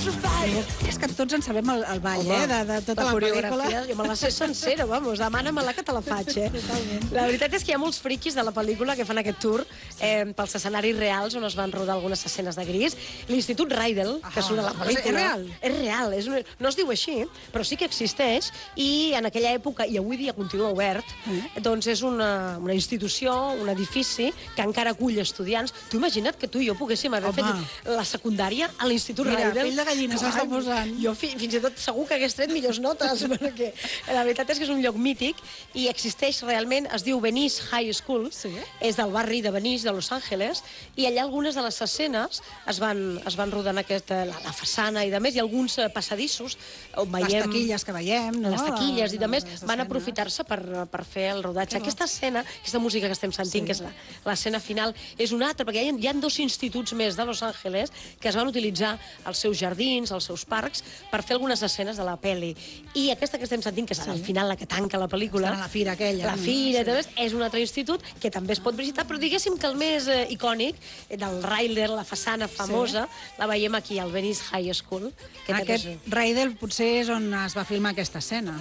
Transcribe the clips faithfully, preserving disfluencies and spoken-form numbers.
És que tots en sabem el, el ball, eh, de, de tota la, la pel·lícula. Jo me la sé sencera, vamos, demana-me-la que te la faig, eh? Totalment. La veritat és que hi ha molts friquis de la pel·lícula que fan aquest tour eh, pels escenaris reals on es van rodar algunes escenes de gris. L'Institut Rydell, que surt a la pel·lícula... És real? És real, és un... no es diu així, però sí que existeix, i en aquella època, i avui dia continua obert, mm. doncs és una, una institució, un edifici, que encara acull estudiants. Tu imagina't que tu i jo poguéssim haver Home. fet la secundària a l'Institut Mira, Rydell. pell de gallina s'està posant. Jo fi, fins i tot segur que hagués tret millors notes, perquè la veritat és que és un lloc mític i existeix realment, es diu Venice High School, Sí. és del barri de Venice, de Los Angeles, i allà algunes de les escenes es van, es van rodar en aquesta, la, la façana i de més, i alguns eh, passadissos on veiem... Les taquilles que veiem, no? Les taquilles i de més Les van escenes. aprofitar-se per, per fer el rodatge. Que bo. Aquesta escena, aquesta música que estem sentint, Sí. que és la- l'escena final, és una altra, perquè hi ha, hi ha dos instituts més de Los Angeles que es van utilitzar els seus jardins, els seus parcs, per fer algunes escenes de la pel·li. I aquesta que estem sentint, que és al final la que tanca la pel·lícula... Estan a la fira aquella, La no? fira, Sí. sí. Més, és un altre institut que també es pot visitar, però diguéssim que el més eh, icònic eh, del Rydell, la façana famosa, sí. la veiem aquí, al Venice High School. Que En també aquest és- Rydell potser és on es va filmar aquesta escena.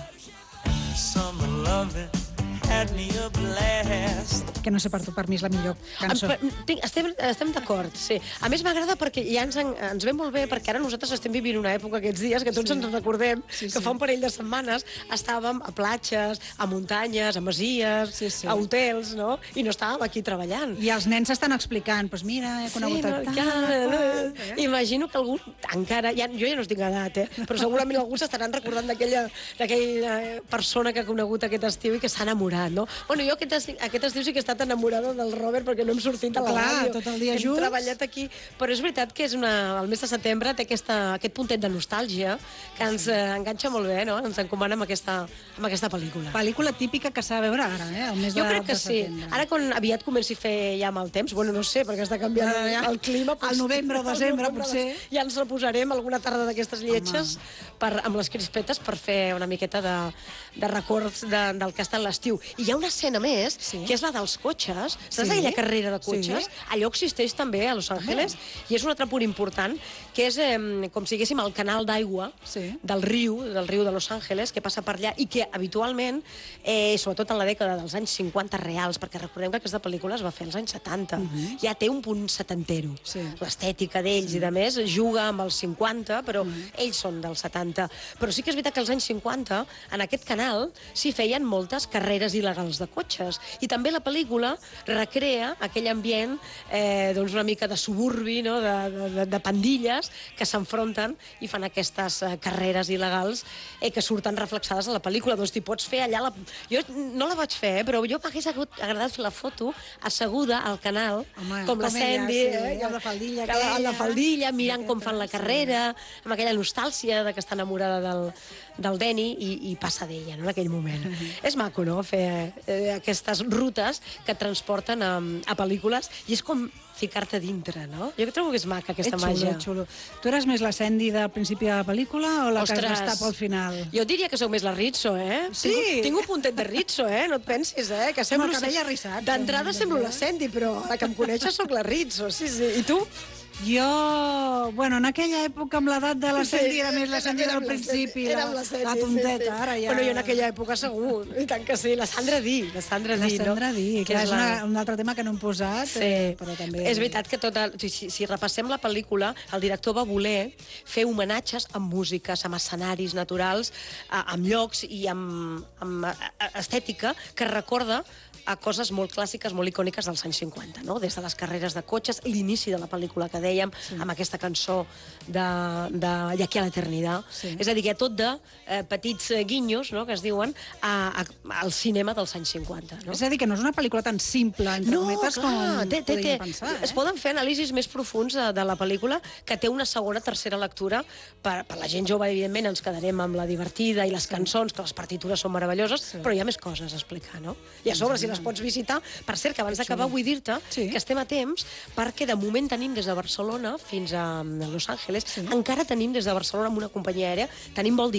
Summer loving had me a blast. Que no sé per tu, per mi és la millor cançó. Em- Tinc, estem estem d'acord, sí. A més, m'agrada perquè ja ens, en- ens ve molt bé, perquè ara nosaltres estem vivint una època aquests dies que tots sí. ens recordem Sí, sí, sí. que fa un parell de setmanes estàvem a platges, a muntanyes, a masies, Sí, sí. a hotels, no? I no estàvem aquí treballant. I els nens estan explicant, doncs mira, he conegut Sí, el no, tal, ja, qual, no, imagino que algú encara, ja, jo ja no estic edat, eh, però segurament algú s'estaran recordant d'aquella d'aquella persona que ha conegut aquest estiu i que s'ha enamorat, no? Bueno, jo aquest, esti- aquest estiu sí que he estat enamorada del Robert perquè no hem sortit a la Clar, ràdio. tot el dia hem junts. treballat aquí, però és veritat que és una, el mes de setembre té aquesta, aquest puntet de nostàlgia que ens eh, enganxa molt bé, no? Ens encomana amb aquesta, amb aquesta pel·lícula. Pel·lícula típica que s'ha de veure ara, eh? El mes Jo de, crec que de sí. setembre. Ara quan aviat comenci a fer ja mal temps, bueno, no sé, perquè està canviant Ja, ja. el clima. Al novembre o al desembre, novembre, potser. Ja ens reposarem alguna tarda d'aquestes lletges per, amb les crispetes per fer una miqueta de, de records de, del que ha estat l'estiu. I hi ha una escena més, Sí. que és la dels cotxes. Saps Sí. aquella carrera de cotxes? Sí. Allò existeix també a Los Angeles i és un altre punt important, que és eh, com si diguéssim el canal d'aigua Sí. del riu, del riu de Los Angeles, que passa per allà i que habitualment, eh, sobretot en la dècada dels anys cinquanta reals, perquè recordem que aquesta pel·lícula es va fer als anys setanta, ja té un punt setantero. Sí. L'estètica d'ells sí. i de més juga amb els cinquanta, però ells són dels setanta. Però sí que és veritat que als anys cinquanta, en aquest canal, s'hi feien moltes carreres il·legals de cotxes. I també la pel·lícula recrea aquell ambient eh, doncs una mica de suburbi, no? de, de, de pandilles que s'enfronten i fan aquestes eh, carreres il·legals eh, que surten reflexades a la pel·lícula. Doncs t'hi pots fer allà... La... Jo no la vaig fer, eh, però jo m'hagués agradat fer la foto asseguda al canal, Home, com la com ella, Sandy, sí, eh, amb la faldilla que la, amb la aquella. faldilla, mirant com fan la Sí. carrera, amb aquella nostàlgia de que està enamorada del, del Danny i, i passa d'ella, no?, en aquell moment. És maco, no?, fer eh, aquestes rutes que et transporten a, a pel·lícules i és com ficar-te dintre, no? Jo trobo que és maca aquesta És xulo, màgia. és xulo. Tu eres més la Sandy del principi de la pel·lícula o la que Ostres. has d'estar pel final? Jo diria que sou més la Rizzo, eh? Sí? Tinc, tinc un puntet de Rizzo, eh? No et pensis, eh? Que semblo... el cabell arrissat. D'entrada semblo la Sandy, però la que em coneixes sóc la Rizzo, sí, sí. I tu? Jo, bueno, en aquella època, amb l'edat de la Sí, Sandy, era més la Sandy érem del la principi, Sandy, la, érem la Sandy, la sí, tonteta, sí. ara ja... Bueno, jo en aquella època segur, i tant que sí. La Sandra Di, la Sandra La Di, no? Sandra Di, Que clar, és la- una, un altre tema que no hem posat, Sí, eh, però també... és veritat que tota, si, si repassem la pel·lícula, el director va voler fer homenatges amb músiques, amb escenaris naturals, a- amb llocs i amb, amb a- a- estètica que recorda a coses molt clàssiques, molt icòniques dels anys cinquanta, no? Des de les carreres de cotxes, l'inici de la pel·lícula que dèiem, sí. amb aquesta cançó de, de I aquí a l'eternitat. Sí. És a dir, que hi ha tot de eh, petits eh, guinyos, no?, que es diuen, a, a, al cinema dels anys cinquanta. No? És a dir, que no és una pel·lícula tan simple, entre No, cometes, clar, com té, té, té. podríem pensar, eh? Es poden fer anàlisis més profuns de, de la pel·lícula, que té una segona, tercera lectura. Per, per la gent jove, evidentment, ens quedarem amb la divertida i les cançons, que les partitures són meravelloses, sí. però hi ha més coses a explicar, no? I a sobre, si les pots visitar... Per cert, que abans d'acabar vull dir-te Sí. que estem a temps, perquè de moment tenim des de Barcelona fins a Los Angeles, sí. encara tenim des de Barcelona amb una companyia aèria, tenim vol